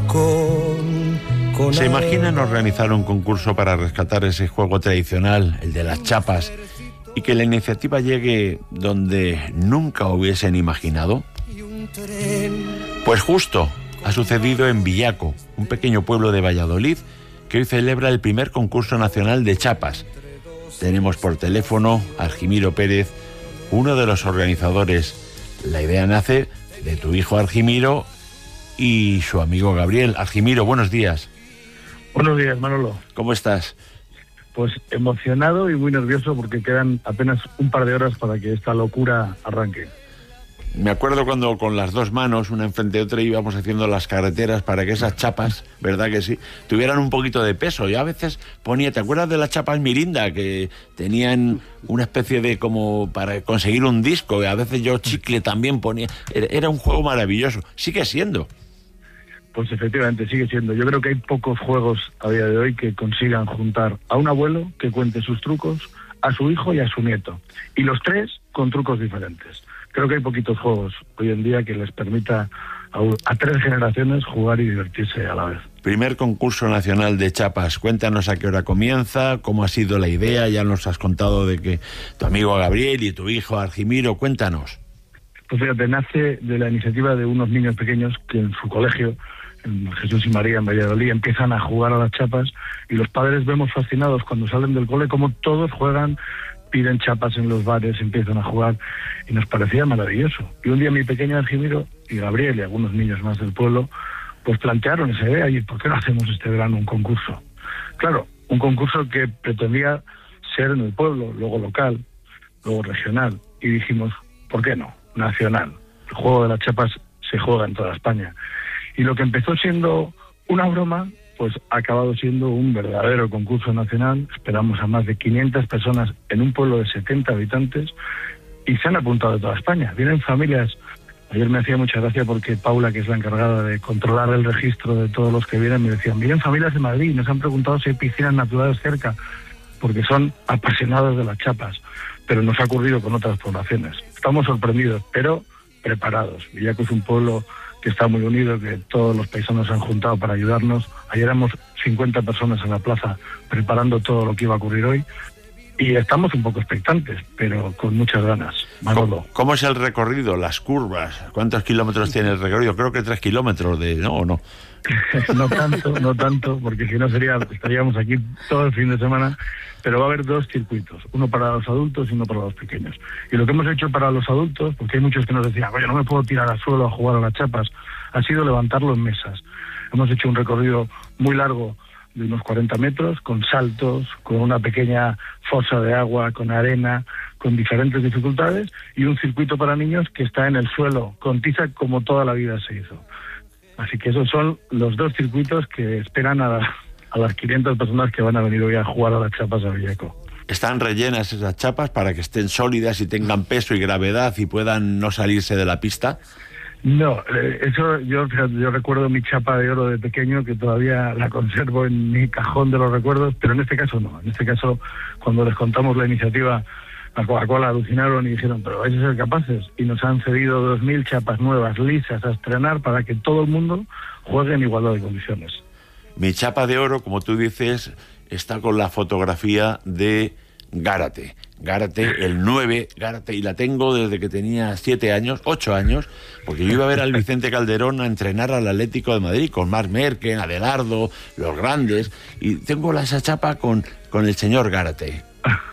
¿Se imaginan organizar un concurso para rescatar ese juego tradicional, el de las chapas, y que la iniciativa llegue donde nunca hubiesen imaginado? Pues justo ha sucedido en Villaco, un pequeño pueblo de Valladolid que hoy celebra el primer concurso nacional de chapas. Tenemos por teléfono a Argimiro Pérez, uno de los organizadores. La idea nace de tu hijo Argimiro y su amigo Gabriel. Argimiro, buenos días. Buenos días, Manolo. ¿Cómo estás? Pues emocionado y muy nervioso porque quedan apenas un par de horas para que esta locura arranque. Me acuerdo cuando con las dos manos, una enfrente de otra, íbamos haciendo las carreteras para que esas chapas, ¿verdad que sí?, tuvieran un poquito de peso. Yo a veces ponía, ¿te acuerdas de las chapas Mirinda? Que tenían una especie de como para conseguir un disco, y a veces yo chicle también ponía. Era un juego maravilloso. Sigue siendo. Pues efectivamente, sigue siendo. Yo creo que hay pocos juegos a día de hoy que consigan juntar a un abuelo que cuente sus trucos, a su hijo y a su nieto. Y los tres con trucos diferentes. Creo que hay poquitos juegos hoy en día que les permita a tres generaciones jugar y divertirse a la vez. Primer concurso nacional de chapas. Cuéntanos a qué hora comienza, cómo ha sido la idea. Ya nos has contado de que tu amigo Gabriel y tu hijo Argimiro. Cuéntanos. Pues fíjate, nace de la iniciativa de unos niños pequeños que en su colegio, en Jesús y María, en Valladolid, empiezan a jugar a las chapas, y los padres vemos fascinados cuando salen del cole como todos juegan, piden chapas en los bares, empiezan a jugar, y nos parecía maravilloso. Y un día mi pequeño Argimiro y Gabriel y algunos niños más del pueblo pues plantearon esa idea, y ¿por qué no hacemos este verano un concurso? Claro, un concurso que pretendía ser en el pueblo, luego local, luego regional, y dijimos, ¿por qué no? Nacional. El juego de las chapas se juega en toda España. Y lo que empezó siendo una broma, pues ha acabado siendo un verdadero concurso nacional. Esperamos a más de 500 personas en un pueblo de 70 habitantes, y se han apuntado de toda España. Vienen familias. Ayer me hacía mucha gracia porque Paula, que es la encargada de controlar el registro de todos los que vienen, me decían, vienen familias de Madrid y nos han preguntado si hay piscinas naturales cerca, porque son apasionados de las chapas, pero nos ha ocurrido con otras poblaciones. Estamos sorprendidos, pero preparados. Villaco es un pueblo que está muy unido, que todos los paisanos se han juntado para ayudarnos. Ayer éramos 50 personas en la plaza preparando todo lo que iba a ocurrir hoy, y estamos un poco expectantes, pero con muchas ganas. Manolo. ¿Cómo es el recorrido, las curvas? ¿Cuántos kilómetros tiene el recorrido? Creo que 3 kilómetros ¿no o no? No tanto, porque si no estaríamos aquí todo el fin de semana, pero va a haber 2 circuitos, uno para los adultos y uno para los pequeños. Y lo que hemos hecho para los adultos, porque hay muchos que nos decían, oye, no me puedo tirar al suelo a jugar a las chapas, ha sido levantarlo en mesas. Hemos hecho un recorrido muy largo de unos 40 metros, con saltos, con una pequeña fosa de agua, con arena, con diferentes dificultades, y un circuito para niños que está en el suelo, con tiza, como toda la vida se hizo. Así que esos son los 2 circuitos que esperan a las 500 personas que van a venir hoy a jugar a las chapas a Villaco. ¿Están rellenas esas chapas para que estén sólidas y tengan peso y gravedad y puedan no salirse de la pista? No, eso yo recuerdo mi chapa de oro de pequeño, que todavía la conservo en mi cajón de los recuerdos, pero en este caso no. En este caso, cuando les contamos la iniciativa, a Coca-Cola alucinaron y dijeron, pero vais a ser capaces, y nos han cedido 2.000 chapas nuevas, lisas, a estrenar, para que todo el mundo juegue en igualdad de condiciones. Mi chapa de oro, como tú dices, está con la fotografía de Gárate, el 9, Gárate, y la tengo desde que tenía 8 años, porque yo iba a ver al Vicente Calderón a entrenar al Atlético de Madrid, con Marc Merken, Adelardo, los grandes, y tengo esa chapa con el señor Gárate.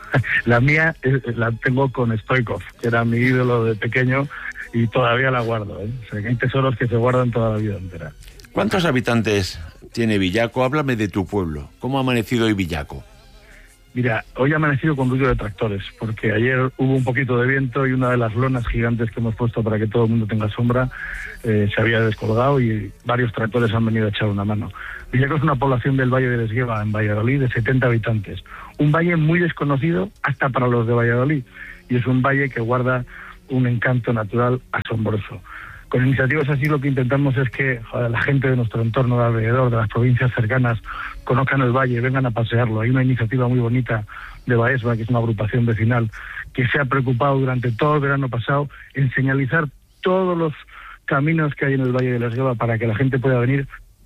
La mía la tengo con Stoikov, que era mi ídolo de pequeño, y todavía la guardo, ¿eh? O sea, que hay tesoros que se guardan toda la vida entera. ¿Cuántos habitantes tiene Villaco? Háblame de tu pueblo. ¿Cómo ha amanecido hoy Villaco? Mira, hoy ha amanecido con ruido de tractores, porque ayer hubo un poquito de viento y una de las lonas gigantes que hemos puesto para que todo el mundo tenga sombra se había descolgado, y varios tractores han venido a echar una mano. Villaco es una población del Valle de Esgueva, en Valladolid, de 70 habitantes. Un valle muy desconocido hasta para los de Valladolid, y es un valle que guarda un encanto natural asombroso. Con iniciativas así lo que intentamos es que la gente de nuestro entorno de alrededor, de las provincias cercanas, conozcan el valle, vengan a pasearlo. Hay una iniciativa muy bonita de Baesba, que es una agrupación vecinal, que se ha preocupado durante todo el verano pasado en señalizar todos los caminos que hay en el Valle de la Esgueva para que la gente pueda venir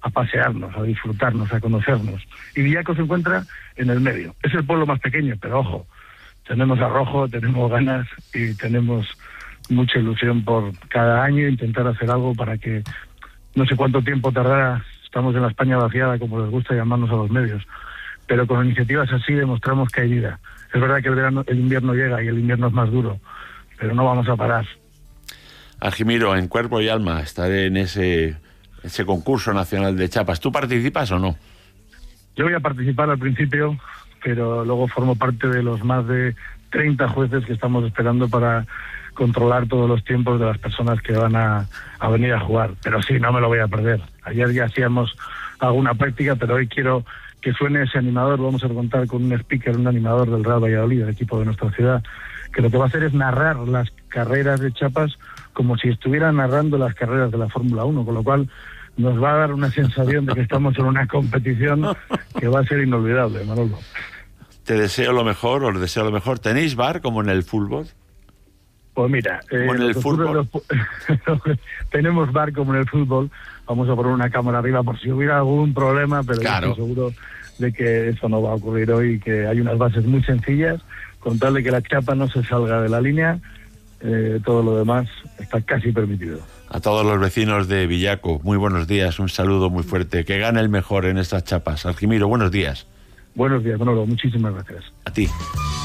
a pasearnos, a disfrutarnos, a conocernos. Y Villaco se encuentra en el medio. Es el pueblo más pequeño, pero ojo, tenemos arrojo, tenemos ganas y tenemos mucha ilusión por cada año intentar hacer algo para que no sé cuánto tiempo tardará. Estamos en la España vaciada, como les gusta llamarnos a los medios, pero con iniciativas así demostramos que hay vida. Es verdad que el invierno llega y el invierno es más duro, pero no vamos a parar. Argimiro, en cuerpo y alma estaré en ese concurso nacional de chapas. ¿Tú participas o no? Yo voy a participar al principio, pero luego formo parte de los más de 30 jueces que estamos esperando para controlar todos los tiempos de las personas que van a venir a jugar. Pero sí, no me lo voy a perder. Ayer ya hacíamos alguna práctica, pero hoy quiero que suene ese animador. Vamos a contar con un speaker, un animador del Real Valladolid, el equipo de nuestra ciudad, que lo que va a hacer es narrar las carreras de chapas como si estuviera narrando las carreras de la Fórmula 1, con lo cual nos va a dar una sensación de que estamos en una competición que va a ser inolvidable, Manolo. Te deseo lo mejor, os deseo lo mejor. ¿Tenéis bar como en el fútbol? Pues mira, como en el fútbol. Tenemos bar como en el fútbol. Vamos a poner una cámara arriba por si hubiera algún problema, pero claro, estoy seguro de que eso no va a ocurrir hoy, que hay unas bases muy sencillas, con tal de que la chapa no se salga de la línea, todo lo demás está casi permitido. A todos los vecinos de Villaco, muy buenos días, un saludo muy fuerte, que gane el mejor en estas chapas. Argimiro, buenos días. Buenos días, Manolo, muchísimas gracias. A ti.